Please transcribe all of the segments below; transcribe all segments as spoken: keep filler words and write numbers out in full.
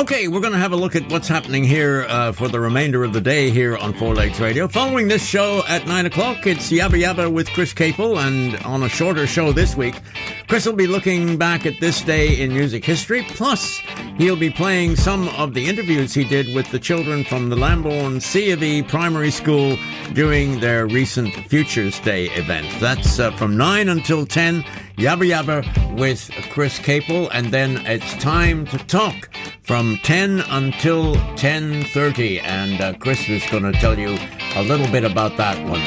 Okay, we're going to have a look at what's happening here uh, for the remainder of the day here on Four Legs Radio. Following this show at nine o'clock, it's Yabba Yabba with Chris Capel, and on a shorter show this week, Chris will be looking back at this day in music history, plus he'll be playing some of the interviews he did with the children from the Lambourne C of E Primary School during their recent Futures Day event. That's uh, from nine until ten, Yabba Yabba with Chris Capel, and then it's time to talk from ten until ten thirty, and uh, Chris is going to tell you a little bit about that one.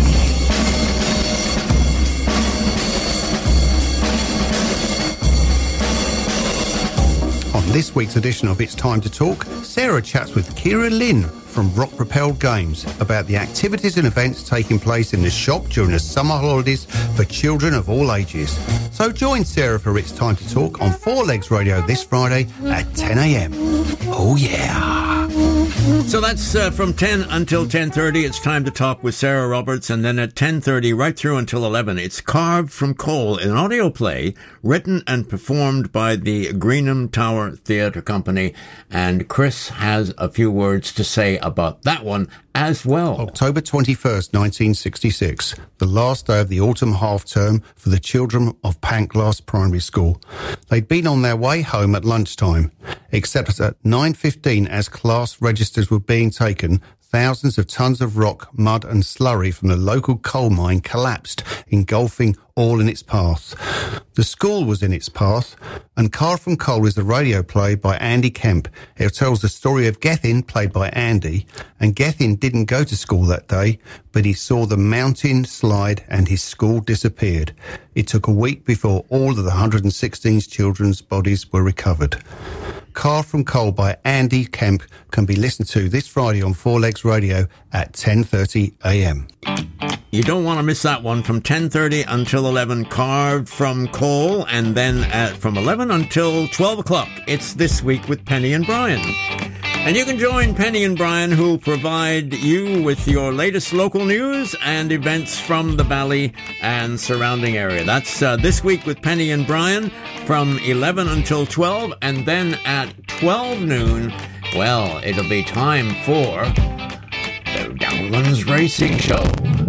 On this week's edition of It's Time to Talk, Sarah chats with Kira Lynn from Rock Propelled Games about the activities and events taking place in the shop during the summer holidays for children of all ages. So join Sarah for It's Time to Talk on Four Legs Radio this Friday at ten a.m. Oh yeah! So that's uh, from ten until ten thirty. It's Time to Talk with Sarah Roberts, and then at ten thirty right through until eleven, it's Carved from Coal, an audio play written and performed by the Greenham Tower Theatre Company, and Chris has a few words to say about that one as well. October twenty-first, nineteen sixty-six, the last day of the autumn half-term for the children of Pantglas Primary School. They'd been on their way home at lunchtime, except at nine fifteen, as class registers were being taken, thousands of tons of rock, mud and slurry from the local coal mine collapsed, engulfing all in its path. The school was in its path, and Carved from Coal is a radio play by Andy Kemp. It tells the story of Gethin, played by Andy, and Gethin didn't go to school that day, but he saw the mountain slide and his school disappeared. It took a week before all of the one hundred sixteen children's bodies were recovered. Carved from Coal by Andy Kemp can be listened to this Friday on Four Legs Radio at ten thirty a.m. You don't want to miss that one. From ten thirty until eleven, Carved from Coal, and then at, from eleven until twelve o'clock, it's This Week with Penny and Brian. And you can join Penny and Brian, who provide you with your latest local news and events from the Valley and surrounding area. That's uh, This Week with Penny and Brian from eleven until twelve, and then at twelve noon, well, it'll be time for the Downlands Racing Show.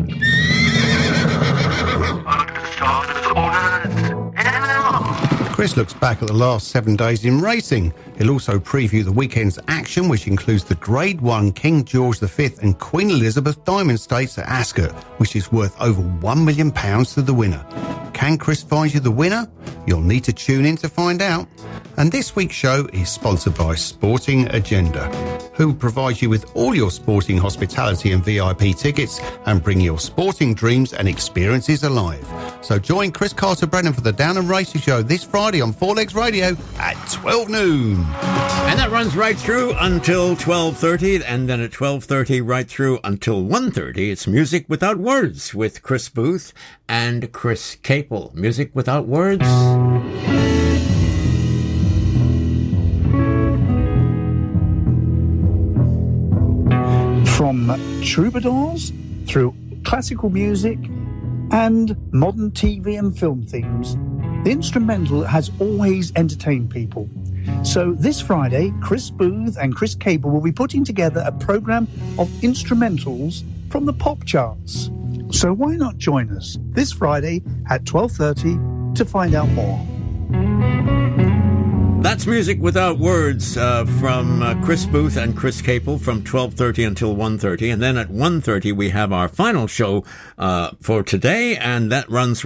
Chris looks back at the last seven days in racing. He'll also preview the weekend's action, which includes the Grade one King George the Fifth and Queen Elizabeth Diamond Stakes at Ascot, which is worth over one million pounds to the winner. Can Chris find you the winner? You'll need to tune in to find out. And this week's show is sponsored by Sporting Agenda, who provides you with all your sporting hospitality and V I P tickets and bring your sporting dreams and experiences alive. So join Chris Carter-Brennan for the Down and Racing Show this Friday on Four Legs Radio at twelve noon. And that runs right through until twelve thirty, and then at twelve thirty right through until one thirty, it's Music Without Words with Chris Booth and Chris Capel. Music Without Words. From troubadours through classical music and modern T V and film themes, the instrumental has always entertained people. So this Friday, Chris Booth and Chris Capel will be putting together a programme of instrumentals from the pop charts. So why not join us this Friday at twelve thirty to find out more. That's Music Without Words uh, from uh, Chris Booth and Chris Capel from twelve thirty until one thirty. And then at one thirty, we have our final show uh, for today, and that runs